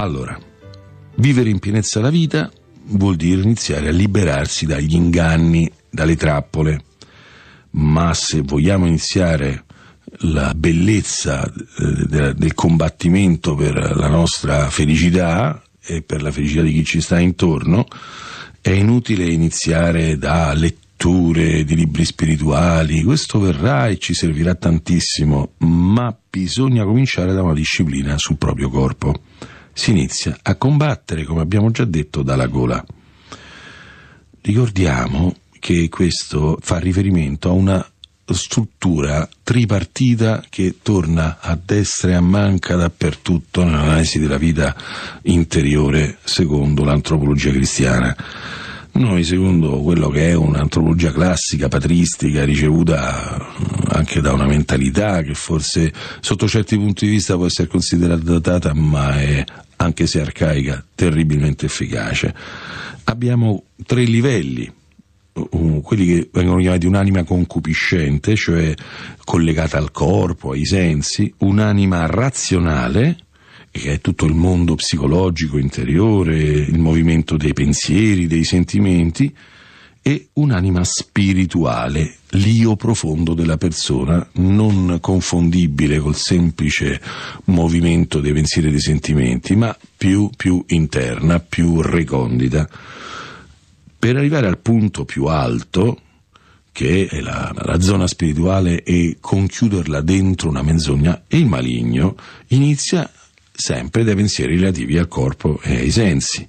Allora, vivere in pienezza la vita vuol dire iniziare a liberarsi dagli inganni, dalle trappole, ma se vogliamo iniziare la bellezza del combattimento per la nostra felicità e per la felicità di chi ci sta intorno, è inutile iniziare da letture di libri spirituali. Questo verrà e ci servirà tantissimo, ma bisogna cominciare da una disciplina sul proprio corpo. Si inizia a combattere, come abbiamo già detto, dalla gola. Ricordiamo che questo fa riferimento a una struttura tripartita che torna a destra e a manca dappertutto nell'analisi della vita interiore secondo l'antropologia cristiana. Noi, secondo quello che è un'antropologia classica, patristica, ricevuta anche da una mentalità che forse sotto certi punti di vista può essere considerata datata, ma è, anche se arcaica, terribilmente efficace. Abbiamo 3 livelli. Quelli che vengono chiamati un'anima concupiscente, cioè collegata al corpo, ai sensi, un'anima razionale, che è tutto il mondo psicologico interiore, il movimento dei pensieri, dei sentimenti, e un'anima spirituale, l'io profondo della persona, non confondibile col semplice movimento dei pensieri e dei sentimenti, ma più interna, più recondita. Per arrivare al punto più alto, che è la zona spirituale, e conchiuderla dentro una menzogna, il maligno inizia sempre dai pensieri relativi al corpo e ai sensi.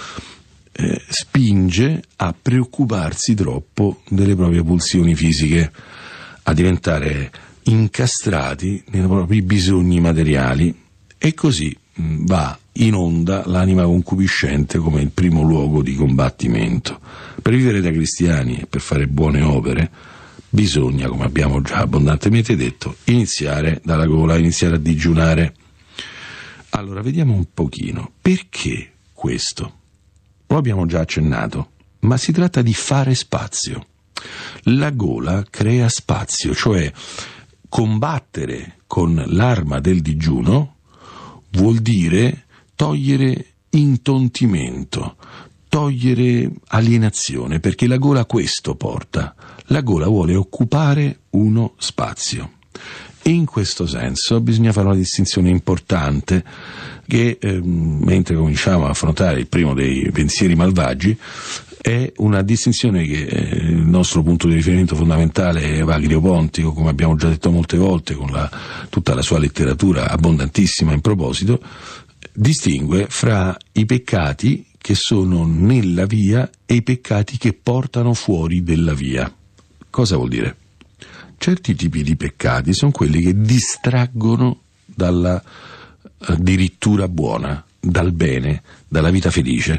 Spinge a preoccuparsi troppo delle proprie pulsioni fisiche, a diventare incastrati nei propri bisogni materiali, e così va in onda l'anima concupiscente come il primo luogo di combattimento. Per vivere da cristiani e per fare buone opere bisogna, come abbiamo già abbondantemente detto, iniziare dalla gola, iniziare a digiunare. Allora, vediamo un pochino perché questo. Lo abbiamo già accennato, ma si tratta di fare spazio. La gola crea spazio, cioè combattere con l'arma del digiuno vuol dire togliere intontimento, togliere alienazione, perché la gola questo porta. La gola vuole occupare uno spazio. E in questo senso bisogna fare una distinzione importante che, mentre cominciamo a affrontare il primo dei pensieri malvagi, è una distinzione che il nostro punto di riferimento fondamentale è Evagrio Pontico, come abbiamo già detto molte volte, con tutta la sua letteratura abbondantissima in proposito, distingue fra i peccati che sono nella via e i peccati che portano fuori della via. Cosa vuol dire? Certi tipi di peccati sono quelli che distraggono dalla dirittura buona, dal bene, dalla vita felice,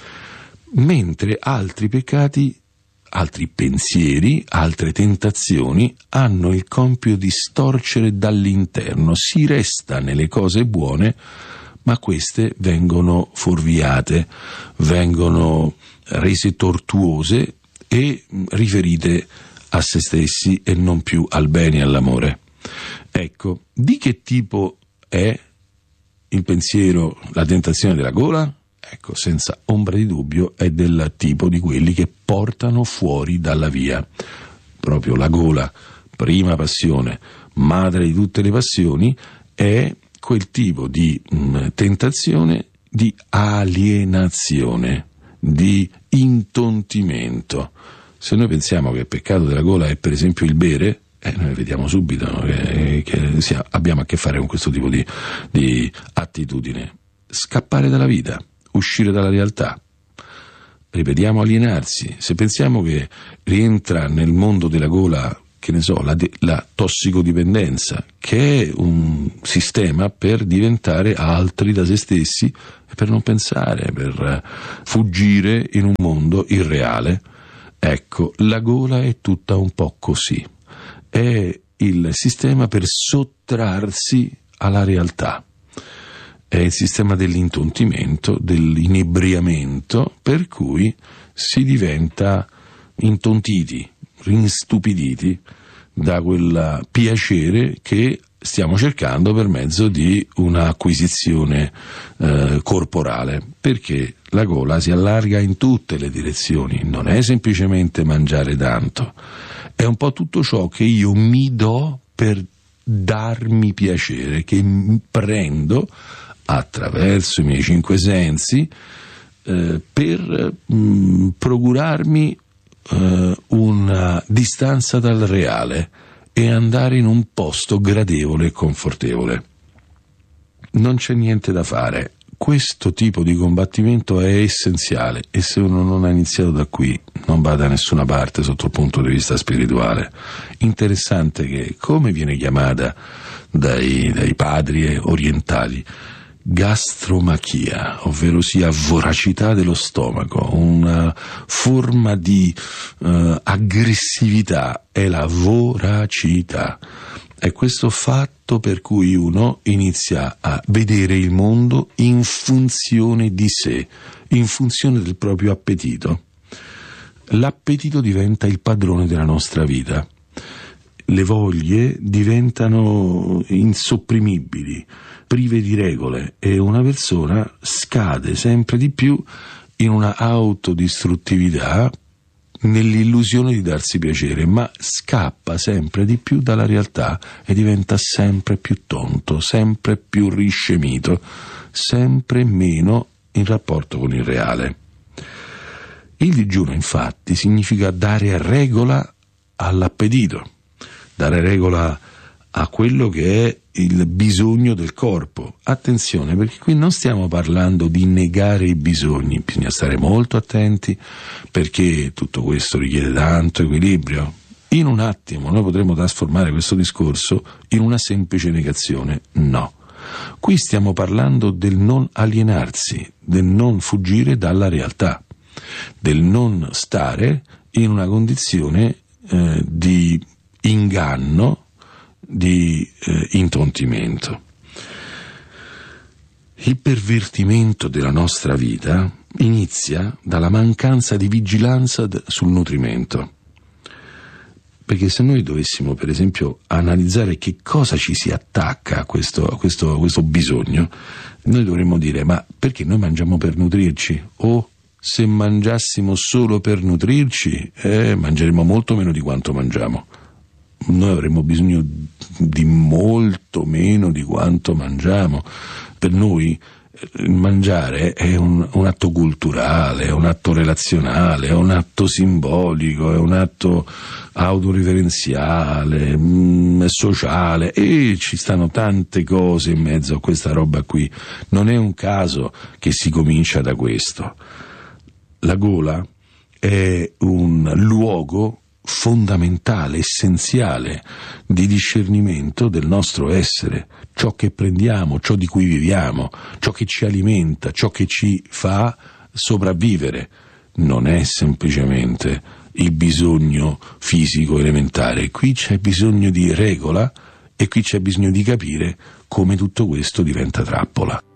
mentre altri peccati, altri pensieri, altre tentazioni hanno il compito di storcere dall'interno. Si resta nelle cose buone, ma queste vengono fuorviate, vengono rese tortuose e riferite a se stessi e non più al bene e all'amore. Ecco, di che tipo è il pensiero, la tentazione della gola? Ecco, senza ombra di dubbio è del tipo di quelli che portano fuori dalla via. Proprio la gola, prima passione, madre di tutte le passioni, è quel tipo di tentazione di alienazione, di intontimento. Se noi pensiamo che il peccato della gola è per esempio il bere, noi vediamo subito che abbiamo a che fare con questo tipo di attitudine. Scappare dalla vita, uscire dalla realtà. Ripetiamo, alienarsi. Se pensiamo che rientra nel mondo della gola, che ne so, la tossicodipendenza, che è un sistema per diventare altri da se stessi e per non pensare, per fuggire in un mondo irreale. Ecco, la gola è tutta un po' così. È il sistema per sottrarsi alla realtà. È il sistema dell'intontimento, dell'inebriamento, per cui si diventa intontiti, rinstupiditi da quel piacere che stiamo cercando per mezzo di un'acquisizione corporale, perché la gola si allarga in tutte le direzioni, non è semplicemente mangiare tanto, è un po' tutto ciò che io mi do per darmi piacere, che prendo attraverso i miei 5 sensi per procurarmi una distanza dal reale e andare in un posto gradevole e confortevole. Non c'è niente da fare. Questo tipo di combattimento è essenziale e se uno non ha iniziato da qui non va da nessuna parte sotto il punto di vista spirituale. Interessante che, come viene chiamata dai padri orientali, gastromachia, ovvero sia voracità dello stomaco, una forma di aggressività, è la voracità. È questo fatto per cui uno inizia a vedere il mondo in funzione di sé, in funzione del proprio appetito. L'appetito diventa il padrone della nostra vita. Le voglie diventano insopprimibili, prive di regole, e una persona scade sempre di più in una autodistruttività nell'illusione di darsi piacere, ma scappa sempre di più dalla realtà e diventa sempre più tonto, sempre più riscemito, sempre meno in rapporto con il reale. Il digiuno, infatti, significa dare regola all'appetito, dare regola a quello che è il bisogno del corpo. Attenzione, perché qui non stiamo parlando di negare i bisogni, bisogna stare molto attenti, perché tutto questo richiede tanto equilibrio. In un attimo noi potremo trasformare questo discorso in una semplice negazione. No. Qui stiamo parlando del non alienarsi, del non fuggire dalla realtà, del non stare in una condizione di inganno, di intontimento. Il pervertimento della nostra vita inizia dalla mancanza di vigilanza sul nutrimento, perché se noi dovessimo per esempio analizzare che cosa ci si attacca a questo bisogno, noi dovremmo dire: ma perché noi mangiamo per nutrirci? O se mangiassimo solo per nutrirci, mangeremo molto meno di quanto mangiamo. Noi avremo bisogno di molto meno di quanto mangiamo. Per noi mangiare è un atto culturale, è un atto relazionale, è un atto simbolico, è un atto autoreferenziale, sociale, e ci stanno tante cose in mezzo a questa roba qui. Non è un caso che si comincia da questo. La gola è un luogo fondamentale, essenziale di discernimento del nostro essere, ciò che prendiamo, ciò di cui viviamo, ciò che ci alimenta, ciò che ci fa sopravvivere. Non è semplicemente il bisogno fisico elementare, qui c'è bisogno di regola e qui c'è bisogno di capire come tutto questo diventa trappola.